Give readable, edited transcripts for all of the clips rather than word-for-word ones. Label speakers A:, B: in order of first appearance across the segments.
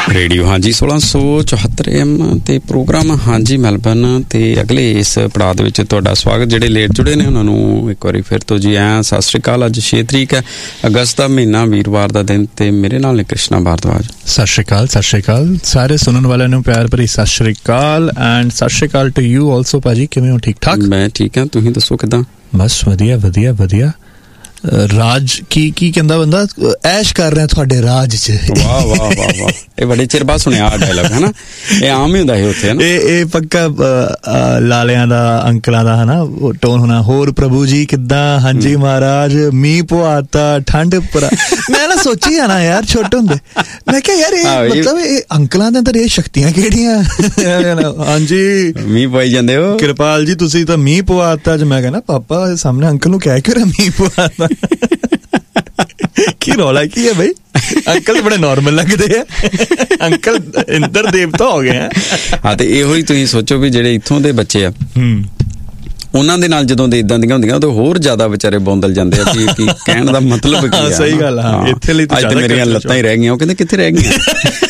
A: Radio ਹਾਂਜੀ 1674 AM ਤੇ programme ਹਾਂਜੀ ਮੈਲਬਰਨ ਤੇ ਅਗਲੇ ਇਸ ਪੜਾਅ ਦੇ ਵਿੱਚ ਤੁਹਾਡਾ ਸਵਾਗਤ। ਜਿਹੜੇ ਲੇਟ ਜੁੜੇ ਨੇ ਉਹਨਾਂ ਨੂੰ ਇੱਕ ਵਾਰੀ ਫਿਰ ਤੋਂ ਜੀ ਆਇਆਂ, ਸਤਿ ਸ਼੍ਰੀ ਅਕਾਲ। ਅੱਜ 6 ਤਰੀਕ ਹੈ ਅਗਸਤ ਦਾ ਮਹੀਨਾ, ਵੀਰਵਾਰ ਦਾ ਦਿਨ, ਤੇ ਮੇਰੇ ਨਾਲ ਨੇ ਕ੍ਰਿਸ਼ਨਾ ਭਾਰਦਵਾਜ।
B: ਸਤਿ ਸ਼੍ਰੀ ਅਕਾਲ, ਸਤਿ ਸ਼੍ਰੀ ਅਕਾਲ ਸਾਰੇ ਸੁਣਨ ਵਾਲਿਆਂ ਨੂੰ ਪਿਆਰ ਭਰੀ ਸਤਿ ਸ਼੍ਰੀ ਅਕਾਲ ਐਂਡ ਸਤਿ ਸ਼੍ਰੀ ਅਕਾਲ ਟੂ ਯੂ ਆਲਸੋ। ਭਾਜੀ ਕਿਵੇਂ ਹੋ? ਠੀਕ ਠਾਕ?
A: ਮੈਂ ਠੀਕ ਹਾਂ, ਤੁਸੀਂ ਦੱਸੋ ਕਿੱਦਾਂ?
B: ਬਸ ਵਧੀਆ ਵਧੀਆ ਵਧੀਆ। ਰਾਜ ਕੀ ਕਹਿੰਦਾ ਬੰਦਾ? ਐਸ਼ ਕਰ ਰਿਹਾ ਤੁਹਾਡੇ ਰਾਜ ਚ।
A: ਵਾਹ ਵਾਹ ਵਾਹ ਵਾਹ, ਇਹ ਬੜੇ ਚਿਰ ਬਾਅਦ ਸੁਣਿਆ ਡਾਇਲੌਗ ਹੈ ਨਾ। ਇਹ ਆਮ ਹੀ ਹੁੰਦਾ ਹੈ ਉੱਥੇ ਨਾ। ਇਹ
B: ਪੱਕਾ ਲਾਲਿਆਂ ਦਾ, ਅੰਕਲਾਂ ਦਾ ਹਨਾ ਟੋਨ ਹੋਣਾ। ਹੋਰ ਪ੍ਰਭੂ ਜੀ ਕਿੱਦਾਂ? ਹਾਂਜੀ ਮਹਾਰਾਜ, ਮੀਂਹ ਪਵਾਤਾ, ਠੰਡ ਪਰਾ। ਮੈਂ ਨਾ ਸੋਚੀ ਜਾਣਾ ਯਾਰ ਛੋਟੇ ਹੁੰਦੇ, ਮੈਂ ਕਿਹਾ ਯਾਰ ਇਹ ਮਤਲਬ ਇਹ ਅੰਕਲਾਂ ਦੇ ਅੰਦਰ ਇਹ ਸ਼ਕਤੀਆਂ ਕਿਹੜੀਆਂ? ਹਾਂਜੀ
A: ਮੀਂਹ ਪਵਾਈ ਜਾਂਦੇ ਹੋ,
B: ਕਿਰਪਾਲ ਜੀ ਤੁਸੀਂ ਤਾਂ ਮੀਂਹ ਪਵਾਤਾ। ਅੱਜ ਮੈਂ ਕਹਿੰਦਾ ਪਾਪਾ ਸਾਹਮਣੇ ਅੰਕਲ ਨੂੰ ਕਹਿ ਕੇ ਮੀਂਹ ਪਵਾਤਾ। ਕੀ ਰੌਲਾ ਕੀ ਹੈ ਬਈ? ਅੰਕਲ ਬੜੇ ਨਾਰਮਲ ਲੱਗਦੇ ਆ, ਅੰਕਲ ਇੰਦਰ ਦੇਵਤਾ ਹੋ ਗਏ ਆ।
A: ਹਾਂ, ਤੇ ਇਹੋ ਹੀ ਤੁਸੀਂ ਸੋਚੋ ਵੀ ਜਿਹੜੇ ਇੱਥੋਂ ਦੇ ਬੱਚੇ ਆ ਉਹਨਾਂ ਦੇ ਨਾਲ ਜਦੋਂ ਦੇ ਇਦਾਂ ਦੀਆਂ ਹੁੰਦੀਆਂ ਤਾਂ ਹੋਰ ਜ਼ਿਆਦਾ ਵਿਚਾਰੇ ਬੌਂਦਲ ਜਾਂਦੇ ਆ ਕਿ ਕਹਿਣ ਦਾ ਮਤਲਬ ਕੀ ਆ।
B: ਸਹੀ ਗੱਲ ਆ। ਇੱਥੇ ਲਈ
A: ਅੱਜ ਤੇ ਮੇਰੀਆਂ ਲੱਤਾਂ ਹੀ ਰਹਿ ਗਈਆਂ। ਉਹ ਕਹਿੰਦੇ ਕਿੱਥੇ ਰਹਿ ਗਈਆਂ?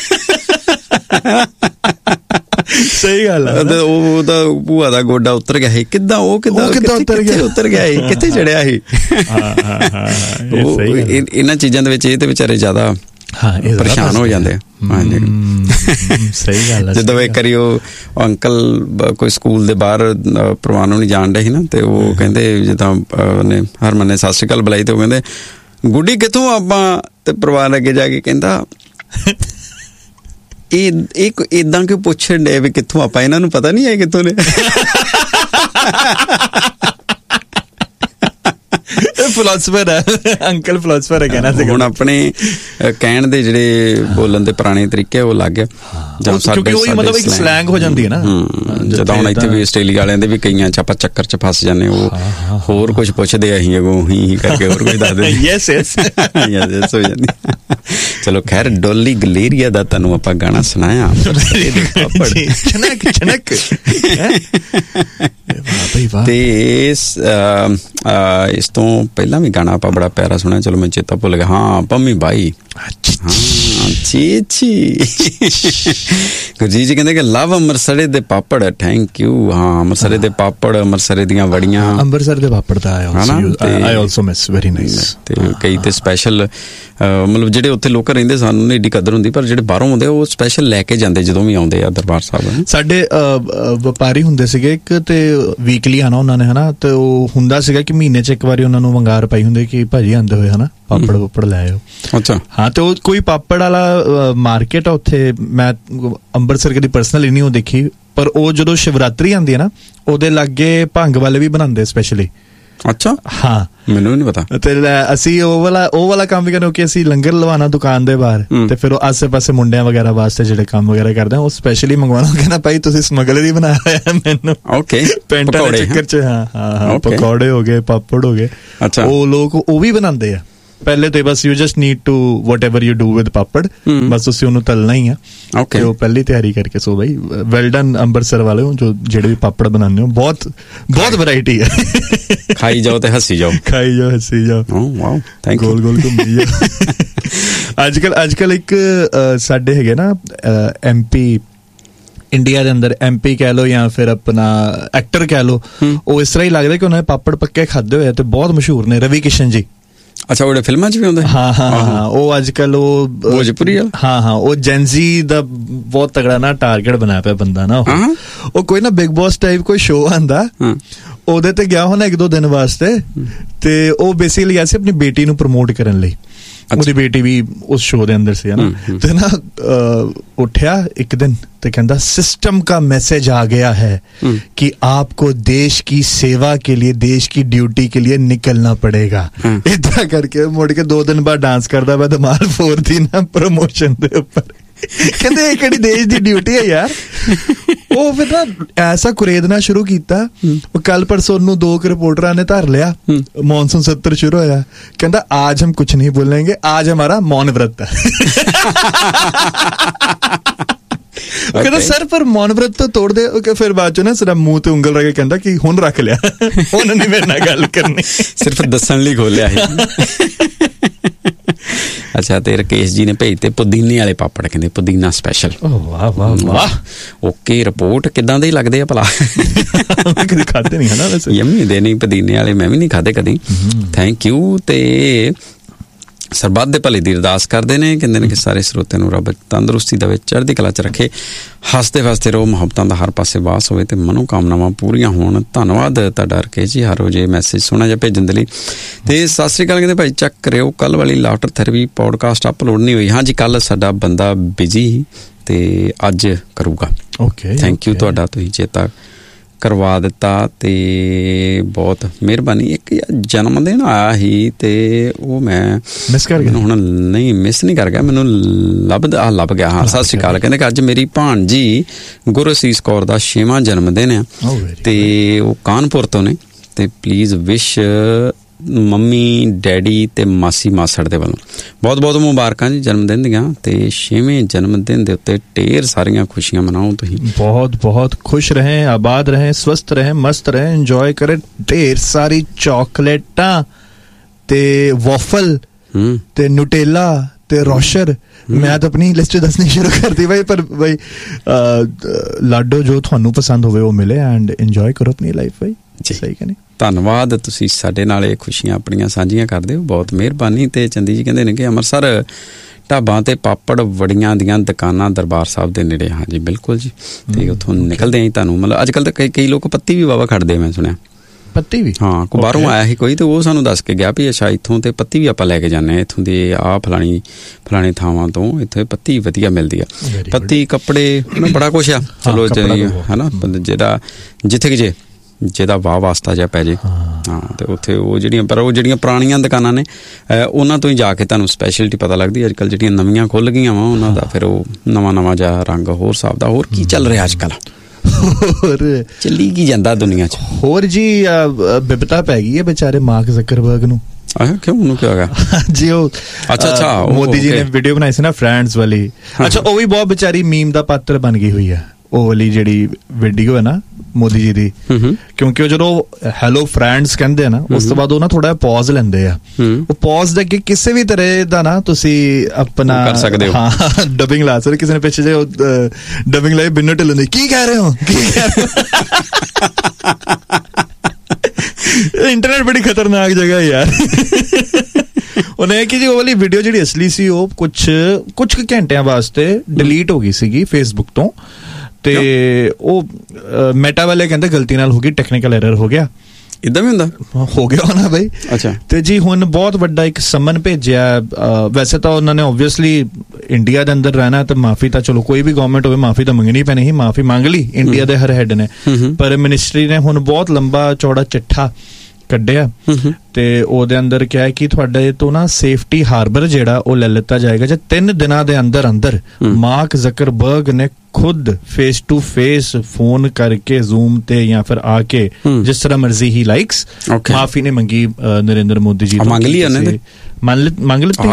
B: ਸਹੀ ਗੱਲ ਆ।
A: ਉਹਦਾ ਭੂਆ ਦਾ ਗੋਡਾ ਉਤਰ ਗਿਆ ਸੀ। ਕਿੱਦਾਂ ਉਤਰ ਗਿਆ ਸੀ? ਕਿੱਥੇ ਚੜਿਆ ਸੀ? ਇਹਨਾਂ ਚੀਜ਼ਾਂ ਦੇ ਵਿੱਚ ਇਹ ਤੇ ਵਿਚਾਰੇ ਜ਼ਿਆਦਾ ਪਰੇਸ਼ਾਨ ਹੋ ਜਾਂਦੇ ਆ।
B: ਸਹੀ ਗੱਲ ਆ।
A: ਜਦੋਂ ਇੱਕ ਵਾਰੀ ਉਹ ਅੰਕਲ ਕੋਈ ਸਕੂਲ ਦੇ ਬਾਹਰ ਪ੍ਰਵਾਨ ਨੂੰ ਨਹੀਂ ਜਾਣ ਰਹੇ ਸੀ ਨਾ, ਤੇ ਉਹ ਕਹਿੰਦੇ ਜਿੱਦਾਂ ਉਹਨੇ ਹਰਮਨ ਨੇ ਸਤਿ ਸ਼੍ਰੀ ਅਕਾਲ ਬੁਲਾਈ, ਤੇ ਉਹ ਕਹਿੰਦੇ ਗੁੱਡੀ ਕਿੱਥੋਂ ਆਪਾਂ? ਤੇ ਪ੍ਰਵਾਨ ਅੱਗੇ ਜਾ ਕੇ ਕਹਿੰਦਾ ਇਹ ਏਦਾਂ ਕਿਉਂ ਪੁੱਛਣ ਡੇ ਵੀ ਕਿੱਥੋਂ ਆਪਾਂ? ਇਹਨਾਂ ਨੂੰ ਪਤਾ ਨਹੀਂ ਹੈ ਕਿੱਥੋਂ ਨੇ।
B: ਫਿਲਾਸਫਰ ਹੈ ਅੰਕਲ, ਫਿਲਾਸਫਰ ਹੈ ਕਹਿਣਾ ਸੀ।
A: ਹੁਣ ਆਪਣੇ ਕਹਿਣ ਦੇ ਜਿਹੜੇ ਬੋਲਣ ਦੇ ਪੁਰਾਣੇ ਤਰੀਕੇ ਉਹ ਲੱਗ ਗਿਆ, ਜਾਂ ਸਾਡੇ
B: ਮਤਲਬ ਇੱਕ ਸਲੈਂਗ ਹੋ ਜਾਂਦੀ ਹੈ ਨਾ।
A: ਜਦੋਂ ਹੁਣ ਇੱਥੇ ਵੀ ਆਸਟ੍ਰੇਲੀਆ ਵਾਲਿਆਂ ਦੇ ਵੀ ਕਈਆਂ ਚ ਆਪਾਂ ਚੱਕਰ ਚ ਫਸ ਜਾਂਦੇ, ਉਹ ਹੋਰ ਕੁਝ ਪੁੱਛਦੇ ਆ, ਅਸੀਂ ਅਗੋਂ ਹੀ ਕਰਕੇ ਹੋਰ ਕੁਝ ਦੱਸਦੇ। ਯੈਸ ਯੈਸ ਯੈਸ ਹੋ ਜਾਂਦੀ। ਚਲੋ ਖੈਰ, ਡੋਲੀ ਗਲੇਰੀਆ ਦਾ ਤੁਹਾਨੂੰ ਆਪਾਂ ਗਾਣਾ ਸੁਣਾਇਆ। ਤੇ ਇਸ ਤੋਂ ਪਹਿਲਾਂ ਵੀ ਗਾਣਾ ਆਪਾਂ ਬੜਾ ਪਿਆਰਾ ਸੁਣਿਆ, ਚਲੋ ਮੈਂ ਚੇਤਾ ਭੁੱਲ ਗਿਆ। ਹਾਂ, ਪੰਮੀ ਬਾਈ। ਗੁਰਜੀਤ ਜੀ ਕਹਿੰਦੇ ਕਿ ਲਵ ਅੰਮ੍ਰਿਤਸਰ ਦੇ ਪਾਪੜ। Thank you. ਹਾਂ, ਅੰਮ੍ਰਿਤਸਰ ਦੇ ਪਾਪੜ, ਅੰਮ੍ਰਿਤਸਰ ਦੀਆਂ ਵੜੀਆਂ,
B: ਅੰਮ੍ਰਿਤਸਰ ਦੇ ਪਾਪੜ ਦਾ I also miss, very nice.
A: ਤੇ ਕਈ ਤੇ ਸਪੈਸ਼ਲ ਮਤਲਬ ਜਿਹੜੇ ਉੱਥੇ ਲੋਕ ਰਹਿੰਦੇ ਸਾਨੂੰ ਏਡੀ ਕਦਰ ਹੁੰਦੀ, ਪਰ ਜਿਹੜੇ ਬਾਹਰੋਂ ਆਉਂਦੇ ਉਹ ਸਪੈਸ਼ਲ ਲੈ ਕੇ ਜਾਂਦੇ ਜਦੋਂ ਵੀ ਆਉਂਦੇ ਆ ਦਰਬਾਰ ਸਾਹਿਬ। ਸਾਡੇ
B: ਵਪਾਰੀ ਹੁੰਦੇ ਸੀਗੇ ਇੱਕ, ਤੇ ਵੀਕਲੀ ਹਨਾ ਉਹਨਾਂ ਨੇ ਹਨਾ, ਤੇ ਉਹ ਹੁੰਦਾ ਸੀਗਾ ਕਿ ਮਹੀਨੇ ਚ ਇੱਕ ਵਾਰੀ ਉਹਨਾਂ ਨੂੰ ਵੰਗਾਰ ਪਾਈ ਹੁੰਦੀ ਕਿ ਭਾਜੀ ਆਉਂਦੇ ਹੋਏ ਹਨਾ ਪਾਪੜ ਪੁੱਪੜ ਲੈ ਆਓ।
A: ਅੱਛਾ।
B: ਹਾਂ, ਤੇ ਉਹ ਕੋਈ ਪਾਪੜ ਵਾਲਾ ਮਾਰਕੀਟ ਆ ਉੱਥੇ। ਮੈਂ ਅੰਮ੍ਰਿਤਸਰ ਕਦੀ ਪਰਸਨਲੀ ਨਹੀਂ ਉਹ ਦੇਖੀ, ਪਰ ਉਹ ਜਦੋਂ ਸ਼ਿਵਰਾਤਰੀ ਆਉਂਦੀ ਹੈ ਨਾ, ਉਹਦੇ ਲਾਗੇ ਭੰਗ ਵਾਲੇ ਵੀ ਬਣਾਉਂਦੇ ਸਪੈਸ਼ਲੀ।
A: ਅੱਛਾ।
B: ਹਾਂ,
A: ਮੈਨੂੰ ਨਹੀਂ ਪਤਾ।
B: ਤੇ ਅਸੀਂ ਉਹ ਵਾਲਾ ਕੰਮ ਵੀ ਕਰਨਾ ਕਿ ਅਸੀਂ ਲੰਗਰ ਲਵਾਉਣਾ ਦੁਕਾਨ ਦੇ ਬਾਹਰ, ਤੇ ਫਿਰ ਉਹ ਆਸੇ ਪਾਸੇ ਮੁੰਡਿਆਂ ਵਗੈਰਾ ਵਾਸਤੇ ਜਿਹੜੇ ਕੰਮ ਵਗੈਰਾ ਕਰਦੇ ਆ ਉਹ ਸਪੈਸ਼ਲੀ ਮੰਗਵਾਉਣਾ। ਕਹਿੰਦਾ ਭਾਈ ਤੁਸੀਂ ਸਮਗਲਰ ਹੀ ਬਣਾਇਆ ਹੋਇਆ ਮੈਨੂੰ। ਓਕੇ। ਪੈਂਟਾਂ ਦੇ ਚੱਕਰ ਚ। ਹਾਂ, ਪਕੌੜੇ ਹੋ ਗਏ, ਪਾਪੜ ਹੋ ਗਏ। ਅੱਛਾ। ਉਹ ਲੋਕ ਉਹ ਵੀ ਬਣਾਉਂਦੇ ਆ ਪਹਿਲੇ ਤੇ। ਬਸ you just need to what ever you do with ਪਾਪੜ, ਬਸ ਤੁਸੀਂ ਉਹਨੂੰ ਤਲਣਾ ਹੀ ਆ। ਓਕੇ। ਉਹ ਪਹਿਲੀ ਤਿਆਰੀ ਕਰਕੇ। ਸੋ ਬਾਈ ਵੈਲ ਡਨ ਅੰਮ੍ਰਿਤਸਰ ਵਾਲੇ ਹੋ ਜੋ ਜਿਹੜੇ ਵੀ ਪਾਪੜ ਬਣਾਉਂਦੇ ਹੋ। ਬਹੁਤ ਵੈਰਾਈਟੀ ਹੈ।
A: ਖਾਈ ਜਾਓ ਤੇ ਹੱਸੀ ਜਾਓ,
B: ਖਾਈ ਜਾਓ ਹੱਸੀ ਜਾਓ।
A: Wow, thank you.
B: ਗੋਲ ਗੋਲ ਘੁੰਮੀ ਜਾਓ। ਅੱਜ ਕੱਲ ਇੱਕ ਸਾਡੇ ਹੈਗੇ ਨਾ MP ਇੰਡੀਆ ਦੇ ਅੰਦਰ, MP ਕਹਿ ਲੋ ਜਾਂ ਫਿਰ ਆਪਣਾ ਐਕਟਰ ਕਹਿ ਲੋ, ਉਹ ਇਸ ਤਰ੍ਹਾਂ ਹੀ ਲੱਗਦਾ ਕਿ ਉਹਨਾਂ ਨੇ ਪਾਪੜ ਪੱਕੇ ਖਾਦੇ ਹੋਏ ਤੇ ਬਹੁਤ ਮਸ਼ਹੂਰ ਨੇ। ਰਵੀ ਕਿਸ਼ਨ ਜੀ।
A: ਅੱਛਾ, ਉਹ ਫਿਲਮਾਂ ਚ ਵੀ ਹੁੰਦੇ।
B: ਹਾਂ, ਉਹ ਅੱਜ ਕੱਲ ਉਹ
A: ਭੋਜਪੁਰੀ।
B: ਹਾਂ, ਉਹ ਜੈਨਜ਼ੀ ਦਾ ਬਹੁਤ ਤਗੜਾ ਨਾ ਟਾਰਗੇਟ ਬਣਾਇਆ ਪਿਆ ਬੰਦਾ ਨਾ। ਉਹ ਕੋਈ ਨਾ ਬਿਗ ਬੌਸ ਟਾਈਪ ਕੋਈ ਸ਼ੋਅ ਆਂਦਾ, ਉਹਦੇ ਤੇ ਗਿਆ ਹੋਣਾ 1-2 ਦਿਨ ਵਾਸਤੇ, ਤੇ ਉਹ ਬੇਸਿਕਲੀ ਐਸੇ ਆਪਣੀ ਬੇਟੀ ਨੂੰ ਪ੍ਰਮੋਟ ਕਰਨ ਲਈ। ਉਹਦੀ ਬੇਟੀ ਵੀ ਉਸ ਸ਼ੋਅ ਦੇ ਅੰਦਰ ਸੀ ਨਾ, ਤੇ ਨਾ ਉੱਠਿਆ ਇੱਕ ਦਿਨ ਤੇ ਕਹਿੰਦਾ सिस्टम का मैसेज आ गया है कि आपको देश की सेवा के लिए, देश की ड्यूटी के लिए निकलना पड़ेगा। इतना करके मुड़ के 2 दिन बाद डांस करता मैं धमाल 4 दी ना प्रमोशन दे ऊपर। ਕਹਿੰਦੇ ਇਹ ਕਿਹੜੀ ਦੇਸ਼ ਦੀ ਡਿਊਟੀ ਹੈ ਯਾਰ। ਉਹ ਫਿਰ ਨਾ ਐਸਾ ਕੁਰੇਦਣਾ ਸ਼ੁਰੂ ਕੀਤਾ। ਕੱਲ ਪਰਸੋਂ ਨੂੰ 2 ਰਿਪੋਰਟਰਾਂ ਨੇ ਧਰ ਲਿਆ। ਮੌਨਸੂਨ 70 ਸ਼ੁਰੂ ਹੋਇਆ। ਕਹਿੰਦਾ आज हम कुछ नहीं बोलेंगे, आज हमारा मौन व्रत है। ਕਹਿੰਦਾ ਸਰ ਪਰ ਮੌਨ ਵਰਤ ਤੋਂ ਤੋੜਦੇ। ਫਿਰ ਬਾਅਦ ਚੋਂ ਨਾ ਸਿਰ ਮੂੰਹ ਤੇ ਉਂਗਲ ਰੱਖ ਕੇ ਕਹਿੰਦਾ ਕਿ ਹੁਣ ਰੱਖ ਲਿਆ, ਹੁਣ ਨਹੀਂ ਮੇਰੇ ਨਾਲ ਗੱਲ ਕਰਨੀ,
A: ਸਿਰਫ ਦੱਸਣ ਲਈ ਖੋਲਿਆ ਸੀ। ਅੱਛਾ, ਤੇ ਰਕੇਸ਼ ਜੀ ਨੇ ਭੇਜਤੇ ਪੁਦੀਨੇ ਵਾਲੇ ਪਾਪੜ, ਕਹਿੰਦੇ ਪੁਦੀਨਾ ਸਪੈਸ਼ਲ।
B: ਵਾਹ ਵਾਹ ਵਾਹ,
A: ਓਕੇ। ਰਿਪੋਰਟ ਕਿੱਦਾਂ ਦੇ ਲੱਗਦੇ ਆ ਭਲਾ?
B: ਕਦੇ ਖਾਦੇ ਨਹੀਂ ਹਨਾ ਵੈਸੇ?
A: ਯੰਮੀ ਦੇ ਨਹੀਂ ਪੁਦੀਨੇ ਵਾਲੇ, ਮੈਂ ਵੀ ਨਹੀਂ ਖਾਦੇ ਕਦੀ। Thank you. ਤੇ ਸਰਬੱਤ ਦੇ ਭਲੇ ਦੀ ਅਰਦਾਸ ਕਰਦੇ ਨੇ, ਕਹਿੰਦੇ ਨੇ ਕਿ ਸਾਰੇ ਸਰੋਤਿਆਂ ਨੂੰ ਰੱਬ ਤੰਦਰੁਸਤੀ ਦੇਵੇ, ਚੜ੍ਹਦੀ ਕਲਾ 'ਚ ਰੱਖੇ, ਹੱਸਦੇ ਵਸਦੇ ਰਹੋ, ਮੁਹੱਬਤਾਂ ਦਾ ਹਰ ਪਾਸੇ ਵਾਸ ਹੋਵੇ ਤੇ ਮਨੋਕਾਮਨਾਵਾਂ ਪੂਰੀਆਂ ਹੋਣ। ਧੰਨਵਾਦ ਤੁਹਾਡਾ ਰਕੇਸ਼ ਜੀ, ਹਰ ਰੋਜ਼ ਇਹ ਮੈਸੇਜ ਸੋਹਣਾ ਜਿਹਾ ਭੇਜਣ ਦੇ ਲਈ। ਤੇ ਸਤਿ ਸ਼੍ਰੀ ਅਕਾਲ, ਕਹਿੰਦੇ ਭਾਈ ਚੈੱਕ ਕਰਿਓ ਕੱਲ ਵਾਲੀ ਲਾਫਟਰ ਥੈਰੇਪੀ ਪੋਡਕਾਸਟ ਅਪਲੋਡ ਨਹੀਂ ਹੋਈ। ਹਾਂਜੀ, ਕੱਲ ਸਾਡਾ ਬੰਦਾ ਬਿਜੀ ਤੇ ਅੱਜ ਕਰੂਗਾ। ਓਕੇ, ਥੈਂਕ ਯੂ ਤੁਹਾਡਾ, ਤੁਸੀਂ ਚੇਤਾ ਕਰਵਾ ਦਿੱਤਾ ਤੇ ਬਹੁਤ ਮਿਹਰਬਾਨੀ। ਇੱਕ ਜਨਮ ਦਿਨ ਆਇਆ ਸੀ ਤੇ ਉਹ ਮੈਂ
B: ਮਿਸ ਕਰ ਗਿਆ।
A: ਹੁਣ ਨਹੀਂ ਮਿਸ ਨਹੀਂ ਕਰ ਗਿਆ, ਮੈਨੂੰ ਲੱਭ ਗਿਆ। ਹਾਂ, ਸਤਿ ਸ਼੍ਰੀ ਅਕਾਲ, ਕਹਿੰਦੇ ਕਿ ਅੱਜ ਮੇਰੀ ਭਾਣਜੀ ਗੁਰਸੀਸ ਕੌਰ ਦਾ 6ਵਾਂ ਜਨਮ ਦਿਨ ਆ ਤੇ ਉਹ ਕਾਨਪੁਰ ਤੋਂ ਨੇ, ਤੇ ਪਲੀਜ਼ ਵਿਸ਼ ਮੰਮੀ ਡੈਡੀ ਤੇ ਮਾਸੀ ਮਾਸੜ ਦੇ ਵੱਲੋਂ ਬਹੁਤ ਬਹੁਤ ਮੁਬਾਰਕਾਂ ਜੀ ਜਨਮ ਦਿਨ ਦੀਆਂ। ਤੇ 6ਵੇਂ ਜਨਮ ਦਿਨ ਦੇ ਉੱਤੇ ਢੇਰ ਸਾਰੀਆਂ ਖੁਸ਼ੀਆਂ ਮਨਾਓ ਤੁਸੀਂ।
B: ਬਹੁਤ ਬਹੁਤ ਖੁਸ਼ ਰਹੇ, ਆਬਾਦ ਰਹੇ, ਸਵਸਥ ਰਹੇ, ਮਸਤ ਰਹੇ, ਇੰਜੋਏ ਕਰੇ, ਢੇਰ ਸਾਰੀ ਚਾਕਲੇਟਾਂ ਤੇ ਵੌਫਲ ਤੇ ਨੂਟੇਲਾ ਤੇ ਰੋਸ਼ਰ। ਮੈਂ ਤਾਂ ਆਪਣੀ ਲਿਸਟ ਦੱਸਣੀ ਸ਼ੁਰੂ ਕਰਤੀ ਬਾਈ, ਪਰ ਬਾਈ ਲਾਡੋ ਜੋ ਤੁਹਾਨੂੰ ਪਸੰਦ ਹੋਵੇ ਉਹ ਮਿਲੇ ਐਂਡ ਇੰਜੋਏ ਕਰੋ ਆਪਣੀ ਲਾਈਫ ਬਾਈ। ਸਹੀ ਕਿ ਨਹੀਂ? ਧੰਨਵਾਦ, ਤੁਸੀਂ ਸਾਡੇ ਨਾਲ ਇਹ ਖੁਸ਼ੀਆਂ ਆਪਣੀਆਂ ਸਾਂਝੀਆਂ ਕਰਦੇ ਹੋ, ਬਹੁਤ ਮਿਹਰਬਾਨੀ। ਤੇ ਚੰਦੀ ਜੀ ਕਹਿੰਦੇ ਨੇ ਕਿ ਅੰਮ੍ਰਿਤਸਰ ਢਾਬਾਂ ਤੇ ਪਾਪੜ ਵੜੀਆਂ ਦੀਆਂ ਦੁਕਾਨਾਂ ਦਰਬਾਰ ਸਾਹਿਬ ਦੇ ਨੇੜੇ। ਹਾਂਜੀ ਬਿਲਕੁਲ ਜੀ, ਤੇ ਉੱਥੋਂ ਨਿਕਲਦੇ ਆਂ ਤੁਹਾਨੂੰ ਮਤਲਬ ਅੱਜ ਕੱਲ੍ਹ ਤਾਂ ਕਈ ਲੋਕ ਪੱਤੀ ਵੀ ਵਾਵਾ ਖੜਦੇ, ਮੈਂ ਸੁਣਿਆ ਪੱਤੀ ਵੀ। ਹਾਂ, ਕੋਈ ਬਾਹਰੋਂ ਆਇਆ ਸੀ ਕੋਈ, ਤੇ ਉਹ ਸਾਨੂੰ ਦੱਸ ਕੇ ਗਿਆ ਵੀ ਅੱਛਾ ਇੱਥੋਂ ਤੇ ਪੱਤੀ ਵੀ ਆਪਾਂ ਲੈ ਕੇ ਜਾਂਦੇ ਹਾਂ, ਇੱਥੋਂ ਦੀ ਆਹ ਫਲਾਣੀ ਥਾਵਾਂ ਤੋਂ ਇੱਥੇ ਪੱਤੀ ਵਧੀਆ ਮਿਲਦੀ ਆ। ਪੱਤੀ, ਕੱਪੜੇ, ਬੜਾ ਕੁਛ ਆ। ਚਲੋ ਹਨਾ, ਜਿਹੜਾ ਜਿੱਥੇ ਕਿ ਜਿਹਦਾ ਵਾਹ ਵਾਸਤਾ ਜਿਹਾ ਪੈ ਜੇ। ਹਾਂ, ਤੇ ਉੱਥੇ ਉਹ ਜਿਹੜੀਆਂ ਪੁਰਾਣੀਆਂ ਦੁਕਾਨਾਂ ਨੇ ਉਹਨਾਂ ਤੋਂ ਹੀ ਜਾ ਕੇ ਤੁਹਾਨੂੰ ਸਪੈਸ਼ਲਿਟੀ ਪਤਾ ਲੱਗਦੀ। ਅੱਜ ਕੱਲ੍ਹ ਜਿਹੜੀਆਂ ਨਵੀਆਂ ਖੁੱਲ੍ਹ ਗਈਆਂ ਵਾ ਉਹਨਾਂ ਦਾ ਫਿਰ ਉਹ ਨਵਾਂ ਜਿਹਾ ਰੰਗ ਹੋਰ ਹਿਸਾਬ ਦਾ। ਹੋਰ ਕੀ ਚੱਲ ਰਿਹਾ ਅੱਜ ਕੱਲ੍ਹ? ਹੋਰ ਚੱਲੀ ਕੀ ਜਾਂਦਾ ਦੁਨੀਆ 'ਚ? ਹੋਰ ਜੀ ਬਿਪਤਾ ਪੈ ਗਈ ਹੈ ਵਿਚਾਰੇ ਮਾਰਕ ਜ਼ਕਰਬਰਗ ਨੂੰ। ਕਿਉਂ, ਉਹਨੂੰ ਕੀ ਹੋ ਗਿਆ? ਜੀ ਉਹ ਅੱਛਾ ਮੋਦੀ ਜੀ ਨੇ ਵੀਡੀਓ ਬਣਾਈ ਸੀ ਨਾ ਫਰੈਂਡਸ ਵਾਲੀ। ਅੱਛਾ, ਉਹ ਵੀ ਬਹੁਤ ਵਿਚਾਰੀ ਮੀਮ ਦਾ ਪਾਤਰ ਬਣ ਗਈ ਹੋਈ ਹੈ, ਉਹ ਵਾਲੀ ਜਿਹੜੀ ਵੀਡੀਓ ਹੈ ਨਾ ਮੋਦੀ ਜੀ ਦੀ। ਕਿਉਂਕਿ ਉਹ ਜਦੋਂ ਹੈਲੋ ਫਰੈਂਡਸ ਕਹਿੰਦੇ ਆ ਨਾ, ਉਸ ਤੋਂ ਬਾਅਦ ਉਹ ਨਾ ਥੋੜਾ ਪੌਜ਼ ਲੈਂਦੇ ਆ। ਉਹ ਪੌਜ਼ ਦੇ ਅੱਗੇ ਕਿਸੇ ਵੀ ਤਰ੍ਹਾਂ ਦਾ ਨਾ ਤੁਸੀਂ ਆਪਣਾ ਕਰ ਸਕਦੇ ਹੋ। ਹਾਂ, ਡਬਿੰਗ ਲਾ ਸਕਦੇ। ਕਿਸੇ ਨੇ ਪਿੱਛੇ ਜੇ ਡਬਿੰਗ ਲਾਈ ਬਿਨਾਂ ਢਿੱਲੋਂ ਦੀ, ਕੀ ਕਹਿ ਰਹੇ ਹੋ? ਇੰਟਰਨੈਟ ਬੜੀ ਖਤਰਨਾਕ ਜਗ੍ਹਾ ਯਾਰ। ਉਹਨੇ ਕਿ ਜੀ ਉਹ ਵਾਲੀ ਵੀਡੀਓ ਜਿਹੜੀ ਅਸਲੀ ਸੀ ਉਹ ਕੁਝ ਘੰਟਿਆਂ ਵਾਸਤੇ ਡਿਲੀਟ ਹੋ ਗਈ ਸੀਗੀ ਫੇਸਬੁੱਕ ਤੋਂ। ਤੇ ਉਹ ਮੈਟਾ ਵਾਲੇ ਕਹਿੰਦੇ ਗਲਤੀ ਨਾਲ ਹੋ ਗਈ, ਟੈਕਨੀਕਲ ਐਰਰ ਹੋ ਗਿਆ। ਇਦਾਂ ਵੀ ਹੁੰਦਾ ਹੋ ਗਿਆ ਹੋਣਾ ਬਈ। ਅੱਛਾ, ਤੇ ਜੀ ਹੁਣ ਬਹੁਤ ਵੱਡਾ ਇੱਕ ਸਮਨ ਭੇਜਿਆ। ਵੈਸੇ ਤਾਂ ਉਹਨਾਂ ਨੇ ਓਬਵੀਅਸਲੀ ਇੰਡੀਆ ਦੇ ਅੰਦਰ ਰਹਿਣਾ ਤੇ ਮਾਫੀ ਤਾਂ ਚਲੋ ਕੋਈ ਵੀ ਗਵਰਨਮੈਂਟ ਹੋਵੇ ਮਾਫੀ ਤਾਂ ਮੰਗਣੀ ਪੈਣੀ ਸੀ, ਮਾਫੀ ਮੰਗ ਲਈ ਇੰਡੀਆ ਦੇ ਹਰ ਹੈਡ ਨੇ। ਪਰ ਮਿਨਿਸਟਰੀ ਨੇ ਹੁਣ ਬਹੁਤ ਲੰਬਾ ਚੌੜਾ ਚਿੱਠਾ ਕੱਢਿਆ ਤੇ ਉਹਦੇ ਅੰਦਰ ਕਿਹਾ ਕਿ ਤੁਹਾਡੇ ਤੋਂ ਨਾ ਸੇਫਟੀ ਹਾਰਬਰ ਜਿਹੜਾ ਉਹ ਲੈ ਲਿੱਤਾ ਜਾਏਗਾ ਜੇ 3 ਦਿਨਾਂ ਦੇ ਅੰਦਰ ਮਾਰਕ ਜ਼ਕਰਬਰਗ ਨੇ ਖੁਦ ਫੇਸ ਟੂ ਫੇਸ ਫੋਨ ਕਰਕੇ ਜ਼ੂਮ ਤੇ ਜਾਂ ਫਿਰ ਆ ਕੇ ਜਿਸ ਤਰ੍ਹਾਂ ਮਰਜ਼ੀ ਹੀ ਲਾਈਕਸ ਮਾਫੀ ਨੇ ਮੰਗੀ ਨਰਿੰਦਰ ਮੋਦੀ ਜੀ ਤੋਂ। ਮੰਗ ਲਈ ਉਹਨੇ, ਮੰਗ ਲਿੱਤੀ,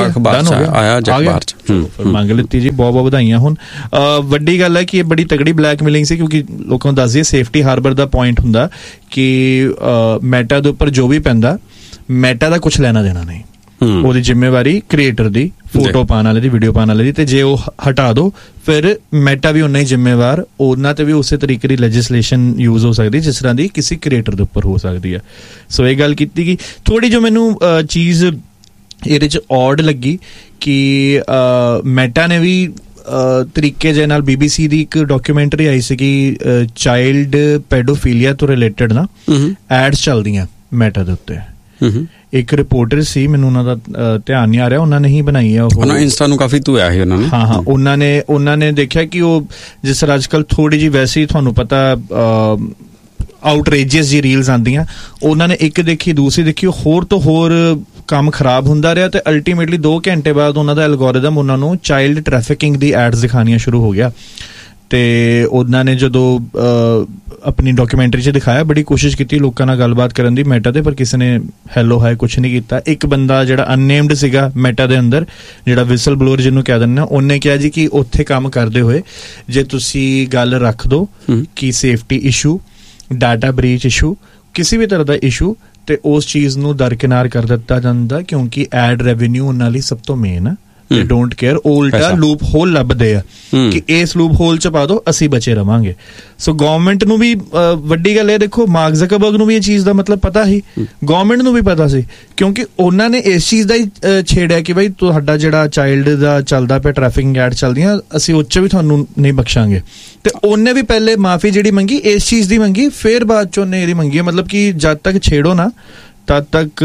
B: ਮੰਗ ਲਿੱਤੀ ਜੀ। ਬਹੁਤ ਬਹੁਤ ਵਧਾਈਆਂ। ਹੁਣ ਵੱਡੀ ਗੱਲ ਹੈ ਕਿ ਇਹ ਬੜੀ ਤਗੜੀ ਬਲੈਕਮੇਲਿੰਗ ਸੀ, ਕਿਉਂਕਿ ਲੋਕਾਂ ਨੂੰ ਦੱਸ ਦਈਏ ਸੇਫਟੀ ਹਾਰਬਰ ਦਾ ਪੁਆਇੰਟ ਹੁੰਦਾ ਕਿ ਮੈਟਾ ਦੇ ਉੱਪਰ ਜੋ ਵੀ ਪੈਂਦਾ, ਮੈਟਾ ਦਾ ਕੁਛ ਲੈਣਾ ਦੇਣਾ ਨਹੀਂ, ਉਹਦੀ ਜ਼ਿੰਮੇਵਾਰੀ ਕ੍ਰੀਏਟਰ ਦੀ, ਫੋਟੋ ਪਾਉਣ ਵਾਲੇ ਦੀ, ਵੀਡੀਓ ਪਾਉਣ ਵਾਲੇ ਦੀ। ਤੇ ਜੇ ਉਹ ਹਟਾ ਦੋ ਫਿਰ ਮੈਟਾ ਵੀ ਉਨਾ ਹੀ ਜ਼ਿੰਮੇਵਾਰ, ਉਹਨਾਂ ਤੇ ਵੀ ਉਸੇ ਤਰੀਕੇ ਦੀ ਲੈਜਿਸਲੇਸ਼ਨ ਯੂਜ਼ ਹੋ ਸਕਦੀ ਜਿਸ ਤਰ੍ਹਾਂ ਦੀ ਕਿਸੇ ਕ੍ਰੀਏਟਰ ਦੇ ਉੱਪਰ ਹੋ ਸਕਦੀ ਹੈ। ਸੋ ਇਹ ਗੱਲ ਕੀਤੀ ਗਈ। ਥੋੜੀ ਜੋ ਮੈਨੂੰ ਚੀਜ਼ ਇਹਦੇ 'ਚ ਔਡ ਲੱਗੀ ਕਿ ਮੈਟਾ ਨੇ ਵੀ ਤਰੀਕੇ ਜੇ ਨਾਲ BBC ਦੀ ਇੱਕ ਡਾਕੂਮੈਂਟਰੀ ਆਈ ਸੀਗੀ ਚਾਈਲਡ ਪੈਡੋਫੀਲੀਆ ਤੋਂ ਰਿਲੇਟਡ ਨਾ ਐਡਸ ਚੱਲਦੀਆਂ ਮੈਟਾ ਦੇ ਉੱਤੇ। ਇੱਕ ਰਿਪੋਰਟਰ ਸੀ, ਮੈਨੂੰ ਉਹਨਾਂ ਦਾ ਧਿਆਨ ਨਹੀਂ ਆ ਰਿਹਾ, ਉਹਨਾਂ ਨੇ ਹੀ ਬਣਾਈ ਆ ਉਹ। ਇੰਸਟਾ ਨੂੰ ਕਾਫੀ ਧੋਇਆ ਸੀ ਉਹਨਾਂ ਨੇ। ਹਾਂ, ਉਹਨਾਂ ਨੇ ਦੇਖਿਆ ਕਿ ਉਹ ਜਿਸ ਤਰ੍ਹਾਂ ਅੱਜ ਕੱਲ੍ਹ ਥੋੜੀ ਜਿਹੀ ਵੈਸੇ ਹੀ ਤੁਹਾਨੂੰ ਪਤਾ ਆਊਟਰੇਜੀਅਸ ਜੀ ਰੀਲਸ ਆਉਂਦੀਆਂ, ਉਹਨਾਂ ਨੇ ਇੱਕ ਦੇਖੀ, ਦੂਸਰੀ ਦੇਖੀ, ਹੋਰ ਤੋਂ ਹੋਰ ਕੰਮ ਖਰਾਬ ਹੁੰਦਾ ਰਿਹਾ ਤੇ ਅਲਟੀਮੇਟਲੀ 2 ਘੰਟੇ ਬਾਅਦ ਉਹਨਾਂ ਦਾ ਐਲਗੋਰਿਦਮ ਉਹਨਾਂ ਨੂੰ ਚਾਈਲਡ ਟ੍ਰੈਫਿਕਿੰਗ ਦੀ ਐਡਸ ਦਿਖਾਉਣੀਆਂ ਸ਼ੁਰੂ ਹੋ ਗਿਆ। ਤੇ ਉਹਨਾਂ ਨੇ ਜਦੋਂ ਆਪਣੀ ਡਾਕੂਮੈਂਟਰੀ 'ਚ ਦਿਖਾਇਆ, ਬੜੀ ਕੋਸ਼ਿਸ਼ ਕੀਤੀ ਲੋਕਾਂ ਨਾਲ ਗੱਲਬਾਤ ਕਰਨ ਦੀ ਮੈਟਾ ਤੇ, ਪਰ ਕਿਸੇ ਨੇ ਹੈਲੋ ਹਾਏ ਕੁਛ ਨਹੀਂ ਕੀਤਾ। ਇੱਕ ਬੰਦਾ ਜਿਹੜਾ ਅਨਨੇਮਡ ਸੀਗਾ ਮੈਟਾ ਦੇ ਅੰਦਰ, ਜਿਹੜਾ ਵਿਸਲ ਬਲੋਅਰ ਜਿਹਨੂੰ ਕਹਿ ਦਿੰਦੇ ਆ, ਉਹਨੇ ਕਿਹਾ ਜੀ ਕਿ ਉੱਥੇ ਕੰਮ ਕਰਦੇ ਹੋਏ ਜੇ ਤੁਸੀਂ ਗੱਲ ਰੱਖ ਦੋ ਕਿ safety issue, data breach issue, ਕਿਸੇ ਵੀ ਤਰ੍ਹਾਂ ਦਾ ਇਸ਼ੂ, ਤੇ ਉਸ ਚੀਜ਼ ਨੂੰ ਦਰਕਿਨਾਰ ਕਰ ਦਿੱਤਾ ਜਾਂਦਾ, ਕਿਉਂਕਿ ਐਡ ਰੈਵਨਿਊ ਉਹਨਾਂ ਲਈ ਸਭ ਤੋਂ ਮੇਨ ਆ। ਦੇ ਡੋਂਟ ਕੇਅਰ, ਉਹ ਉਲਟਾ ਲੂਪ ਹੋਲ ਲੱਭਦੇ ਆ ਕਿ ਇਸ ਲੂਪ ਹੋਲ ਚ ਪਾ ਦੋ ਅਸੀਂ ਬਚੇ ਰਵਾਂਗੇ। ਸੋ ਗਵਰਨਮੈਂਟ ਨੂੰ ਵੀ ਵੱਡੀ ਗੱਲ ਇਹ ਦੇਖੋ, ਮਾਰਕ ਜ਼ਕਰਬਰਗ ਨੂੰ ਵੀ ਇਹ ਚੀਜ਼ ਦਾ ਮਤਲਬ ਪਤਾ ਸੀ, ਗਵਰਨਮੈਂਟ ਨੂੰ ਵੀ ਪਤਾ ਸੀ, ਕਿਉਂਕਿ ਉਹਨਾਂ ਨੇ ਇਸ ਚੀਜ਼ ਦਾ ਹੀ ਛੇੜਿਆ ਕਿ ਬਈ ਤੁਹਾਡਾ ਜਿਹੜਾ ਚਾਈਲਡ ਦਾ ਚੱਲਦਾ ਪਿਆ ਟ੍ਰੈਫਿਕਿੰਗ ਐਡ ਚੱਲਦੀਆਂ, ਅਸੀਂ ਉਹ 'ਚ ਵੀ ਤੁਹਾਨੂੰ ਨਹੀਂ ਬਖਸ਼ਾਂਗੇ। ਤੇ ਉਹਨੇ ਵੀ ਪਹਿਲੇ ਮਾਫੀ ਜਿਹੜੀ ਮੰਗੀ ਇਸ ਚੀਜ਼ ਦੀ ਮੰਗੀ, ਫਿਰ ਬਾਅਦ 'ਚ ਉਹਨੇ ਇਹਦੀ ਮੰਗੀ। ਮਤਲਬ ਕਿ ਜਦ ਤੱਕ ਛੇੜੋ ਨਾ ਤਦ ਤੱਕ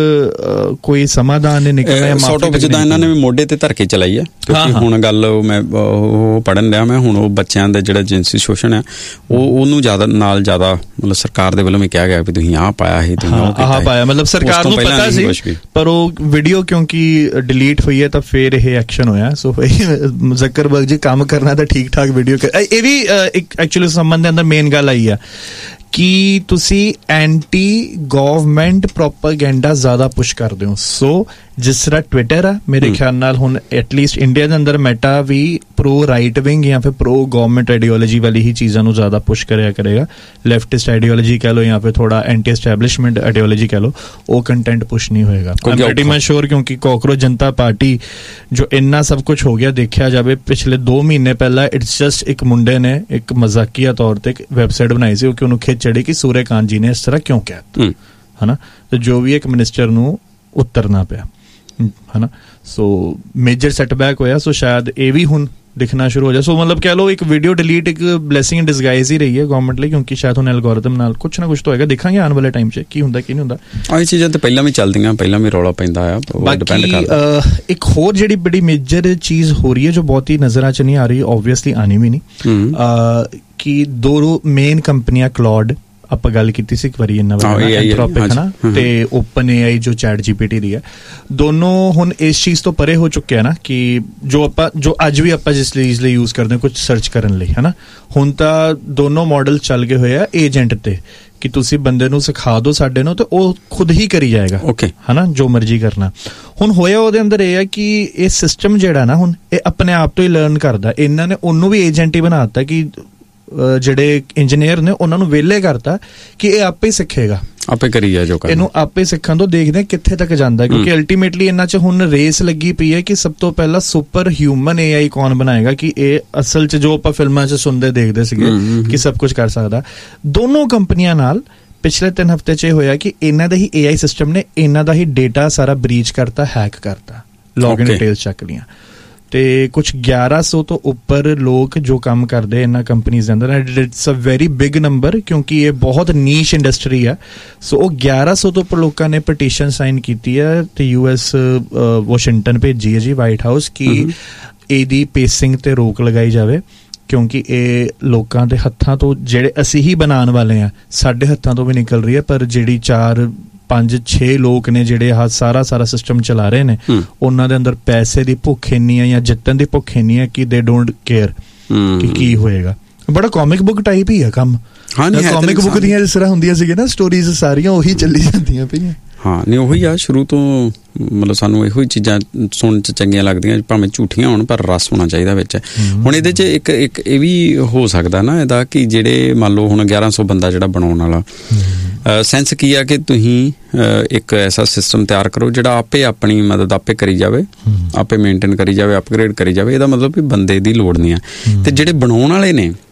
B: ਕੋਈ ਸਮਾਧਾਨ ਨਹੀਂ ਨਿਕਲਣਾ।
A: ਸੌਟ ਆਫ ਜਿੱਦਾਂ ਇਹਨਾਂ ਨੇ ਵੀ ਮੋਢੇ ਤੇ ਧਰ ਕੇ ਚਲਾਈ ਹੈ, ਕਿਉਂਕਿ ਹੁਣ ਗੱਲ ਮੈਂ ਉਹ ਪੜ੍ਹਨ ਲਿਆ ਮੈਂ, ਹੁਣ ਉਹ ਬੱਚਿਆਂ ਦਾ ਜਿਹੜਾ ਜਿਨਸੀ ਸ਼ੋਸ਼ਣ ਹੈ ਉਹਨੂੰ ਜ਼ਿਆਦਾ ਮਤਲਬ ਸਰਕਾਰ ਦੇ ਵੱਲੋਂ ਵੀ ਕਿਹਾ ਗਿਆ ਵੀ ਤੁਸੀਂ ਆਹ ਪਾਇਆ ਸੀ, ਤੁਸੀਂ ਆਹ ਪਾਇਆ, ਮਤਲਬ ਸਰਕਾਰ ਨੂੰ ਪਤਾ ਸੀ ਪਰ ਉਹ ਵੀਡੀਓ ਕਿਉਂਕਿ ਡਿਲੀਟ ਹੋਈ ਹੈ ਤਾਂ ਫਿਰ ਇਹ ਐਕਸ਼ਨ ਹੋਇਆ। ਸੋ ਜ਼ਕਰਬਰਗ ਜੀ ਕੰਮ ਕਰਨਾ ਤਾਂ ਠੀਕ ਠਾਕ ਵੀਡੀਓ ਇਹ ਵੀ ਇੱਕ ਐਕਚੁਅਲੀ ਸੰਬੰਧ ਦੇ ਅੰਦਰ ਮੇਨ ਗੱਲ ਆਈ ਆ ਕਿ ਤੁਸੀਂ ਐਂਟੀ ਗਵਰਨਮੈਂਟ ਪ੍ਰੋਪਾਗੈਂਡਾ ਜ਼ਿਆਦਾ ਪੁਸ਼ ਕਰਦੇ ਹੋ। ਸੋ ਜਿਸ ਤਰ੍ਹਾਂ ਟਵਿੱਟਰ ਆ, ਮੇਰੇ ਖਿਆਲ ਨਾਲ ਹੁਣ ਐਟਲੀਸਟ ਇੰਡੀਆ ਦੇ ਅੰਦਰ ਮੈਟਾ ਵੀ ਪ੍ਰੋ ਰਾਈਟ ਵਿੰਗ ਜਾਂ ਫਿਰ ਪ੍ਰੋ ਗਵਰਨਮੈਂਟ ਆਈਡੀਓਲੋਜੀ ਵਾਲੀ ਹੀ ਚੀਜ਼ਾਂ ਨੂੰ ਜ਼ਿਆਦਾ ਪੁਸ਼ ਕਰਿਆ ਕਰੇਗਾ। ਲੈਫਟਿਸਟ ਆਈਡੀਓਲੋਜੀ ਕਹਿ ਲਓ ਜਾਂ ਫਿਰ ਥੋੜਾ ਐਂਟੀ ਐਸਟੈਬਲਿਸ਼ਮੈਂਟ ਆਈਡੀਓਲੋਜੀ ਕਹਿ ਲਓ, ਉਹ ਕੰਟੈਂਟ ਪੁਸ਼ ਨਹੀਂ ਹੋਏਗਾ। ਆਈ ਐਮ ਪ੍ਰੀਟੀ ਮਚ ਸ਼ੋਰ, ਕਿਉਂਕਿ ਕਾਕਰੋਚ ਜਨਤਾ ਪਾਰਟੀ ਜੋ ਇੰਨਾ ਸਭ ਕੁਝ ਹੋ ਗਿਆ, ਦੇਖਿਆ ਜਾਵੇ ਪਿਛਲੇ 2 ਮਹੀਨੇ ਪਹਿਲਾਂ ਇਟਸ ਜਸਟ ਇੱਕ ਮੁੰਡੇ ਨੇ ਇੱਕ ਮਜ਼ਾਕੀਆ ਤੌਰ ਤੇ ਇੱਕ ਵੈਬਸਾਈਟ ਬਣਾਈ ਸੀ ਕਿ ਉਹਨੂੰ ਖਿੱਚ ਚੜੀ ਕਿ ਸੂਰੇਕਾਂਤ ਜੀ ਨੇ ਇਸ ਤਰ੍ਹਾਂ ਕਿਉਂ ਕਿਹਾ, ਹਨਾ, ਤੇ ਜੋ ਵੀ ਇੱਕ ਮਿਨਿਸਟਰ ਨੂੰ ਉਤਰਨਾ ਪਿਆ, ਹਨਾ। ਸੋ ਮੇਜਰ ਸੈਟਬੈਕ ਹੋਇਆ। ਸੋ ਸ਼ਾਇਦ ਇਹ ਵੀ ਹੁਣ ਦਿਖਣਾ ਸ਼ੁਰੂ ਹੋ ਜਾਏ। ਸੋ ਮਤਲਬ ਕਹਿ ਲਓ ਇੱਕ ਵੀਡੀਓ ਡਿਲੀਟ ਇੱਕ ਬਲੈਸਿੰਗ ਇਨ ਡਿਸਗਾਈਜ਼ ਹੀ ਰਹੀ ਹੈ ਗਵਰਨਮੈਂਟ ਲਈ, ਕਿਉਂਕਿ ਸ਼ਾਇਦ ਹੁਣ ਐਲਗੋਰਿਥਮ ਨਾਲ ਕੁਛ ਨਾ ਕੁਛ ਤਾਂ ਹੋਏਗਾ। ਦੇਖਾਂਗੇ ਆਉਣ ਵਾਲੇ ਟਾਈਮ 'ਚ ਕੀ ਹੁੰਦਾ ਕੀ ਨਹੀਂ ਹੁੰਦਾ। ਆਹ ਚੀਜ਼ਾਂ ਤਾਂ ਪਹਿਲਾਂ ਵੀ ਚੱਲਦੀਆਂ, ਪਹਿਲਾਂ ਵੀ ਰੌਲਾ ਪੈਂਦਾ ਆ, ਡਿਪੈਂਡ ਕਰਦਾ।
B: ਇੱਕ ਹੋਰ ਜਿਹੜੀ ਬੜੀ ਮੇਜਰ ਚੀਜ਼ ਹੋ ਰਹੀ ਹੈ ਜੋ ਬਹੁਤ ਹੀ ਨਜ਼ਰਾਂ 'ਚ ਨਹੀਂ ਆ ਰਹੀ, ਓਬਵੀਅਸਲੀ ਆਣੀ ਵੀ ਨਹੀਂ, ਕਿ 2 ਮੇਨ ਕੰਪਨੀਆਂ ਕਲਾਉਡ, ਆਪਾਂ ਗੱਲ ਕੀਤੀ ਸੀ ਇੱਕ ਵਾਰੀ ਇਹਨਾਂ ਬਾਰੇ, ਐਂਥਰੋਪਿਕ ਹਨਾ, ਤੇ ਓਪਨ AI ਜੋ ਚੈਟ GPT ਦੀ ਹੈ, ਦੋਨੋਂ ਹੁਣ ਇਸ ਚੀਜ਼ ਤੋਂ ਪਰੇ ਹੋ ਚੁੱਕੇ ਆ ਨਾ ਕਿ ਜੋ ਅੱਜ ਵੀ ਆਪਾਂ ਜਿਸ ਚੀਜ਼ ਲਈ ਯੂਜ਼ ਕਰਦੇ ਹਾਂ ਕੁਝ ਸਰਚ ਕਰਨ ਲਈ, ਹਨਾ, ਹੁਣ ਤਾਂ ਦੋਨੋਂ ਮਾਡਲ ਚੱਲ ਗਏ ਹੋਏ ਆ ਏਜੰਟ ਤੇ, ਕਿ ਤੁਸੀਂ ਬੰਦੇ ਨੂੰ ਸਿਖਾ ਦਿਓ ਸਾਡੇ ਨੂੰ ਤੇ ਉਹ ਖੁਦ ਹੀ ਕਰੀ ਜਾਏਗਾ, ਹਨਾ, ਜੋ ਮਰਜ਼ੀ ਕਰਨਾ। ਹੁਣ ਹੋਇਆ ਉਹਦੇ ਅੰਦਰ ਇਹ ਹੈ ਕਿ ਇਹ ਸਿਸਟਮ ਜਿਹੜਾ ਨਾ ਹੁਣ ਇਹ ਆਪਣੇ ਆਪ ਤੋਂ ਹੀ ਲਰਨ ਕਰਦਾ। ਇਹਨਾਂ ਨੇ ਉਹਨੂੰ ਵੀ ਏਜੰਟ ਹੀ ਬਣਾ ਦਿੱਤਾ ਕਿ ਜਿਹੜੇ ਇੰਜੀਨੀਅਰ ਨੇ ਉਹਨਾਂ ਨੂੰ ਵਿਹਲੇ ਕਰਤਾ ਕਿ ਇਹ ਆਪੇ ਹੀ ਸਿੱਖੇਗਾ, ਆਪੇ ਕਰੀ ਜਾ ਜੋ ਇਹਨੂੰ ਆਪੇ ਸਿੱਖਣ ਤੋਂ ਦੇਖਦੇ ਕਿੱਥੇ ਤੱਕ ਜਾਂਦਾ, ਕਿਉਂਕਿ ਅਲਟੀਮੇਟਲੀ ਇਹਨਾਂ 'ਚ ਹੁਣ ਰੇਸ ਲੱਗੀ ਪਈ ਹੈ ਕਿ ਸਭ ਤੋਂ ਪਹਿਲਾਂ ਸੁਪਰ ਹਿਊਮਨ AI ਕੌਣ ਬਣਾਏਗਾ, ਕਿ ਇਹ ਅਸਲ 'ਚ ਜੋ ਆਪਾਂ ਫਿਲਮਾਂ 'ਚ ਸੁਣਦੇ ਦੇਖਦੇ ਸੀਗੇ ਕਿ ਸਭ ਕੁਝ ਕਰ ਸਕਦਾ। ਦੋਨੋਂ ਕੰਪਨੀਆਂ ਨਾਲ ਪਿਛਲੇ 3 ਹਫ਼ਤੇ 'ਚ ਇਹ ਹੋਇਆ ਕਿ ਇਹਨਾਂ ਦੇ ਹੀ AI ਸਿਸਟਮ ਨੇ ਇਹਨਾਂ ਦਾ ਹੀ ਡੇਟਾ ਸਾਰਾ ਬਰੀਚ ਕਰਤਾ, ਹੈਕ ਕਰਤਾ, ਲੌਗਇਨ ਡਿਟੇਲਸ ਚੱਕ ਲੀਆਂ, ਤੇ ਕੁਝ 1100 ਤੋਂ ਉੱਪਰ ਲੋਕ ਜੋ ਕੰਮ ਕਰਦੇ ਇਹਨਾਂ ਕੰਪਨੀਜ਼ ਦੇ ਅੰਦਰ। It's a very big number, ਕਿਉਂਕਿ ਇਹ ਬਹੁਤ ਨੀਸ਼ ਇੰਡਸਟਰੀ ਹੈ। ਸੋ ਉਹ 1100 ਤੋਂ ਉੱਪਰ ਲੋਕਾਂ ਨੇ ਪਟੀਸ਼ਨ ਸਾਈਨ ਕੀਤੀ ਹੈ ਤੇ US ਵਾਸ਼ਿੰਗਟਨ ਭੇਜੀ ਹੈ ਜੀ ਵਾਈਟ ਹਾਊਸ ਕਿ ਇਹਦੀ ਪੇਸਿੰਗ ਤੇ ਰੋਕ ਲਗਾਈ ਜਾਵੇ, ਕਿਉਂਕਿ ਇਹ ਲੋਕਾਂ ਦੇ ਹੱਥਾਂ ਤੋਂ, ਜਿਹੜੇ ਅਸੀਂ ਹੀ ਬਣਾਉਣ ਵਾਲੇ ਆ, ਸਾਡੇ ਹੱਥਾਂ ਤੋਂ ਵੀ ਨਿਕਲ ਰਹੀ ਹੈ, ਪਰ ਜਿਹੜੀ 4-5-6 ਲੋਕ ਨੇ ਜਿਹੜੇ ਆਹ ਸਾਰਾ ਸਿਸਟਮ ਚਲਾ ਰਹੇ ਨੇ, ਉਹਨਾਂ ਦੇ ਅੰਦਰ ਪੈਸੇ ਦੀ ਭੁੱਖ ਇੰਨੀ ਹੈ ਜਾਂ ਜਿੱਤਣ ਦੀ ਭੁੱਖ ਇੰਨੀ ਹੈ ਕਿ ਦੇ ਡੋਂਟ ਕੇਅਰ ਕਿ ਕੀ ਹੋਏਗਾ। ਬੜਾ ਕਾਮਿਕ ਬੁੱਕ ਟਾਈਪ ਹੀ ਹੈ ਕੰਮ। ਕਾਮਿਕ ਬੁੱਕ ਦੀਆਂ ਜਿਸ ਤਰ੍ਹਾਂ ਹੁੰਦੀਆਂ ਸੀਗੀਆਂ ਨਾ ਸਟੋਰੀਜ਼, ਸਾਰੀਆਂ ਉਹੀ ਚੱਲੀ ਜਾਂਦੀਆਂ ਪਈਆਂ।
A: ਹਾਂ, ਨਹੀਂ ਉਹੀ ਆ, ਸ਼ੁਰੂ ਤੋਂ ਮਤਲਬ ਸਾਨੂੰ ਇਹੋ ਹੀ ਚੀਜ਼ਾਂ ਸੁਣਨ 'ਚ ਚੰਗੀਆਂ ਲੱਗਦੀਆਂ, ਭਾਵੇਂ ਝੂਠੀਆਂ ਹੋਣ ਪਰ ਰਸ ਹੋਣਾ ਚਾਹੀਦਾ ਵਿੱਚ। ਹੁਣ ਇਹਦੇ 'ਚ ਇੱਕ ਇਹ ਵੀ ਹੋ ਸਕਦਾ ਨਾ ਇਹਦਾ ਕਿ ਜਿਹੜੇ ਮੰਨ ਲਓ ਹੁਣ 1100 ਬੰਦਾ ਜਿਹੜਾ ਬਣਾਉਣ ਵਾਲਾ, ਸੈਂਸ ਕੀ ਆ ਕਿ ਤੁਸੀਂ ਇੱਕ ਐਸਾ ਸਿਸਟਮ ਤਿਆਰ ਕਰੋ ਜਿਹੜਾ ਆਪੇ ਆਪਣੀ ਮਦਦ ਆਪੇ ਕਰੀ ਜਾਵੇ, ਆਪੇ ਮੇਨਟੇਨ ਕਰੀ ਜਾਵੇ, ਅਪਗ੍ਰੇਡ ਕਰੀ ਜਾਵੇ। ਇਹਦਾ ਮਤਲਬ ਵੀ ਬੰਦੇ ਦੀ ਲੋੜ ਨਹੀਂ ਆ। ਤੇ ਜਿਹੜੇ ਬਣਾਉਣ ਵਾਲੇ ਨੇ